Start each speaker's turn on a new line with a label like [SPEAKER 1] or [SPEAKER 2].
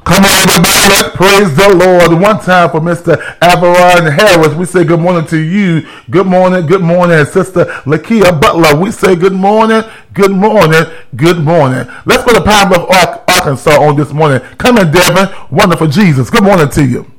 [SPEAKER 1] Come on, everybody, let's praise the Lord. One time for Mr. Averon Harris. We say good morning to you. Good morning, Sister Lakia Butler. We say good morning, good morning, good morning. Let's go to Pine Bluff, Arkansas on this morning. Come in, Devin. Wonderful Jesus. Good morning to you.